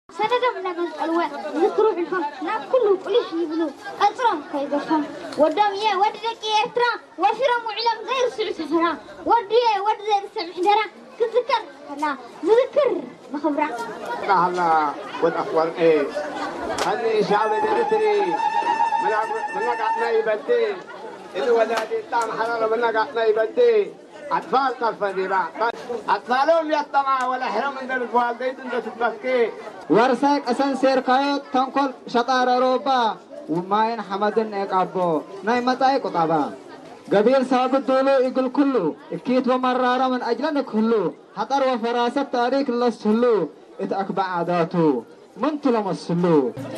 سنة من الألوان ذكروا عنهم ناس كل شيء يبنوا أترام كيدفهم ودام ودك يترى وفرم علم غير سعة سنة ود زي السمح درا كذكر لا ذكر بخبرة الله والأخبار إيه هذه شعب الدري من قعدنا يبدي اللي ولادي تام حرارة من قعدنا يبدي أطفال طرف ذراع أطفالهم يطمع ولا حرم من الوالدين تتبكي ورساك أسان سيركايو تنقل شطار روبا وماين حمدن إقابو ناي متاي قطابا قبيل ساق الدولو يقول كله اكيد ومرارة من أجلنا كله حطر وفراسة تاريخ الله سلو اتأكبع عاداته من تلمس سلو